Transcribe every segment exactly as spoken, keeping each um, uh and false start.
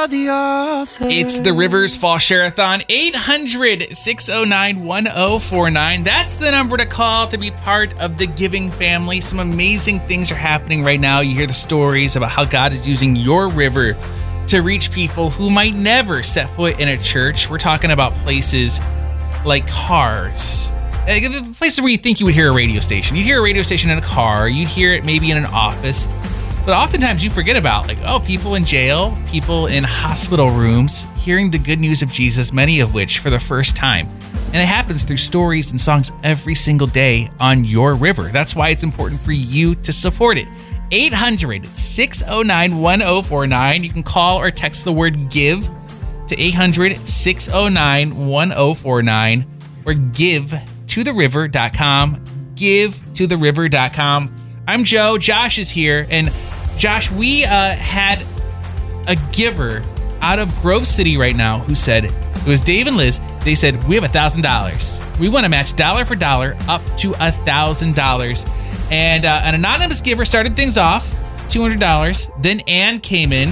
are the author. It's the Rivers Fall Share-a-thon, eight hundred, six oh nine, one oh four nine. That's the number to call to be part of the giving family. Some amazing things are happening right now. You hear the stories about how God is using your river to reach people who might never set foot in a church. We're talking about places like cars. The places where you think you would hear a radio station. You'd hear a radio station in a car. You'd hear it maybe in an office. But oftentimes you forget about, like, oh, people in jail, people in hospital rooms, hearing the good news of Jesus, many of which for the first time. And it happens through stories and songs every single day on your river. That's why it's important for you to support it. eight hundred, six oh nine, one oh four nine. You can call or text the word GIVE to eight hundred, six oh nine, one oh four nine or give to the river dot com. give to the river dot com. I'm Joe. Josh is here. And Josh, we uh, had a giver out of Grove City right now who said, it was Dave and Liz, they said, we have one thousand dollars. We want to match dollar for dollar up to one thousand dollars. And uh, an anonymous giver started things off, two hundred dollars. Then Ann came in.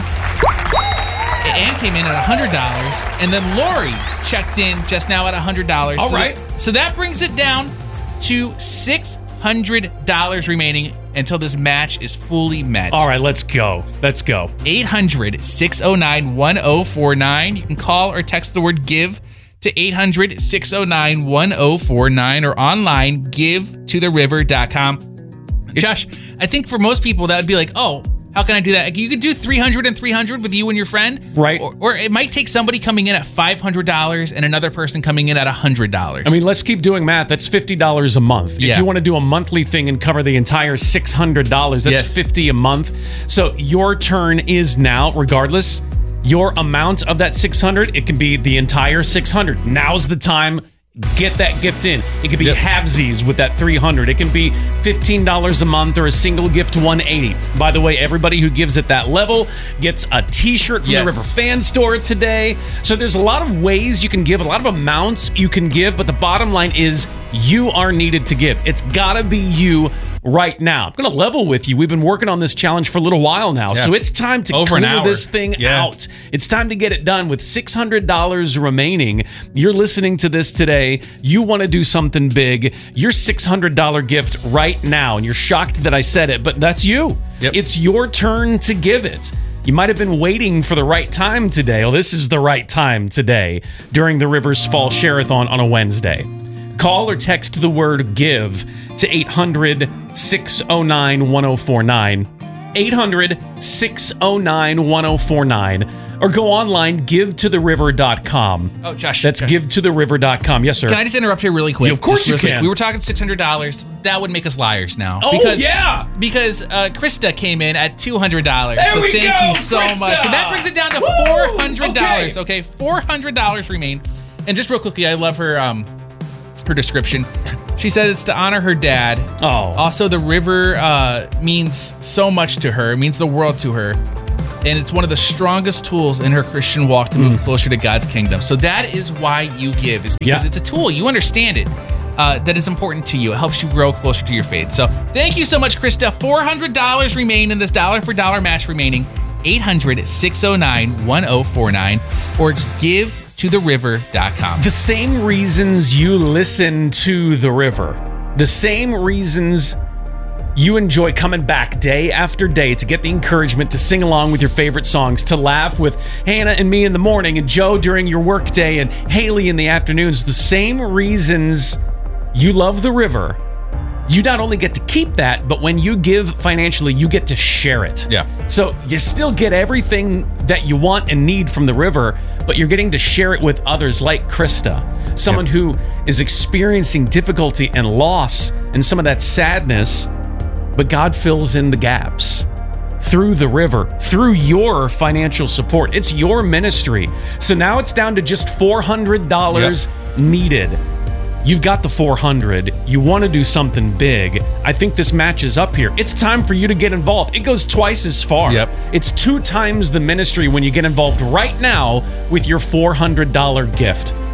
Ann came in at one hundred dollars. And then Lori checked in just now at one hundred dollars. All so right. That, so that brings it down to six hundred dollars remaining until this match is fully met. All right, let's go. Let's go. eight hundred, six oh nine, one oh four nine. You can call or text the word GIVE to eight hundred, six oh nine, one oh four nine or online, give to the river dot com. Josh, I think for most people that would be like, oh, how can I do that? You could do three hundred and three hundred with you and your friend. Right. Or, or it might take somebody coming in at five hundred dollars and another person coming in at one hundred dollars. I mean, let's keep doing math. That's fifty dollars a month. Yeah. If you want to do a monthly thing and cover the entire six hundred dollars, that's Yes. fifty dollars a month. So your turn is now, regardless, your amount of that six hundred dollars, it can be the entire six hundred dollars. Now's the time. Get that gift in. It could be Yep. halvesies with that three hundred dollars. It can be fifteen dollars a month or a single gift one hundred eighty dollars. By the way, everybody who gives at that level gets a t-shirt from Yes. the River Fan Store today. So there's a lot of ways you can give, a lot of amounts you can give, but the bottom line is you are needed to give. It's gotta be you right now. I'm gonna level with you. We've been working on this challenge for a little while now, Yeah. so it's time to Over an clear hour. this thing Yeah. out. It's time to get it done with six hundred dollars remaining. You're listening to this today. You want to do something big. Your six hundred dollars gift right now, and you're shocked that I said it, but that's you. Yep. It's your turn to give it. You might have been waiting for the right time today. Well, this is the right time today during the Rivers Fall Share-a-thon on a Wednesday. Call or text the word GIVE to eight hundred, six oh nine, one oh four nine. eight hundred, six oh nine, one oh four nine. Or go online, give to the river dot com. Oh, Josh. That's Josh. give to the river dot com. Yes, sir. Can I just interrupt here really quick? Yeah, of course Just you real quick. can. We were talking six hundred dollars. That would make us liars now. Oh, because, yeah. Because uh, Krista came in at two hundred dollars. There so we thank go, you so Krista. much. So that brings it down to Woo! four hundred dollars. Okay. Okay, four hundred dollars remain. And just real quickly, I love her um, her description. She said it's to honor her dad. Oh. Also, the river uh, means so much to her. It means the world to her. And it's one of the strongest tools in her Christian walk to move Mm. closer to God's kingdom. So that is why you give, is because Yeah. it's a tool. You understand it. Uh, that is important to you. It helps you grow closer to your faith. So thank you so much, Krista. four hundred dollars remain in this dollar for dollar match remaining. eight hundred, six oh nine, one oh four nine or give to the river dot com. The same reasons you listen to the river, the same reasons you enjoy coming back day after day to get the encouragement to sing along with your favorite songs, to laugh with Hannah and me in the morning and Joe during your workday and Haley in the afternoons. The same reasons you love the river. You not only get to keep that, but when you give financially, you get to share it. Yeah. So you still get everything that you want and need from the river, but you're getting to share it with others like Krista, someone Yep. who is experiencing difficulty and loss and some of that sadness, but God fills in the gaps through the river, through your financial support. It's your ministry. So now it's down to just four hundred dollars Yep. needed. You've got the four hundred. You want to do something big. I think this matches up here. It's time for you to get involved. It goes twice as far. Yep. It's two times the ministry when you get involved right now with your four hundred dollars gift.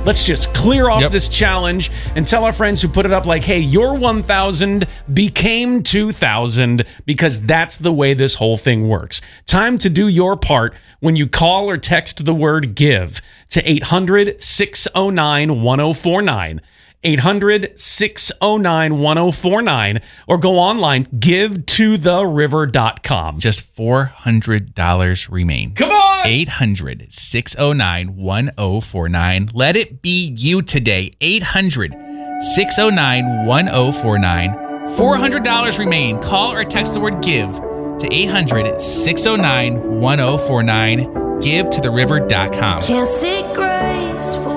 Let's just clear off Yep. this challenge and tell our friends who put it up like, hey, your one thousand became two thousand because that's the way this whole thing works. Time to do your part when you call or text the word give to eight hundred, six oh nine, one oh four nine. eight hundred, six oh nine, one oh four nine, or go online, give to the river dot com. Just four hundred dollars remain. Come on! eight hundred, six oh nine, one oh four nine. Let it be you today. eight hundred, six oh nine, one oh four nine. four hundred dollars remain. Call or text the word give to eight hundred, six oh nine, one oh four nine. give to the river dot com. Can't see grace for